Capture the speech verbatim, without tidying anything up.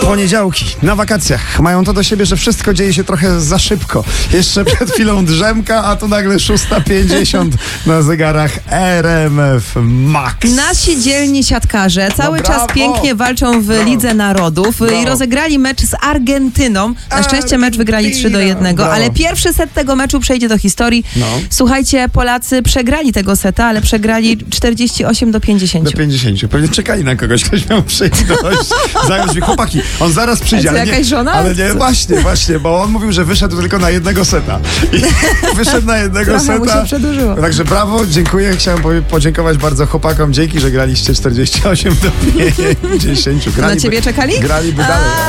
Poniedziałki na wakacjach mają to do siebie, że wszystko dzieje się trochę za szybko. Jeszcze przed chwilą drzemka, a tu nagle szósta pięćdziesiąt na zegarach R M F Max. Nasi dzielni siatkarze cały No czas brawo. pięknie walczą w No. Lidze Narodów Brawo. i rozegrali mecz z Argentyną. Na szczęście mecz wygrali trzy do jednego, Brawo. ale pierwszy set tego meczu przejdzie do historii. No. Słuchajcie, Polacy przegrali tego seta, ale przegrali czterdzieści osiem do pięćdziesięciu. Do pięćdziesięciu. Pewnie czekali na kogoś, ktoś miał przyjść dość. Zająć mi chłopaki, on zaraz przyjdzie. A co, ale nie, jakaś żona? Ale nie, właśnie, właśnie, bo on mówił, że wyszedł tylko na jednego seta. I wyszedł na jednego Trochę mu seta. się przedłużyło. Także brawo, dziękuję. Chciałem powie- podziękować bardzo chłopakom. Dzięki, że graliście czterdzieści osiem do pięćdziesięciu. Graliby, Na ciebie czekali? Graliby A. dalej.